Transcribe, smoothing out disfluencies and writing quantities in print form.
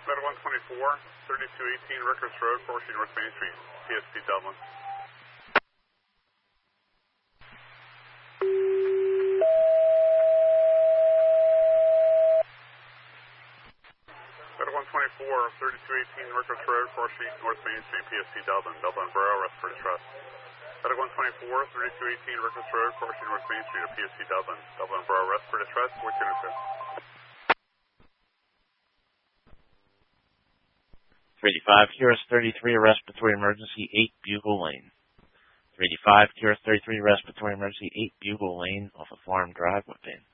Med 124, 3218 Rickards Road, Forshee North Main Street, PST Dublin. Med 124, 3218 Rickards Road, Forshee North Main Street, PST Dublin. Dublin Borough, rest for distress. Med 124, 3218 Rickards Road, Forshee North Main Street, PST Dublin. Dublin Borough, rest for distress, 4202. 385, QRS-33, respiratory emergency, 8 Bugle Lane. 385, QRS-33, respiratory emergency, 8 Bugle Lane off of Farm Drive, what pin?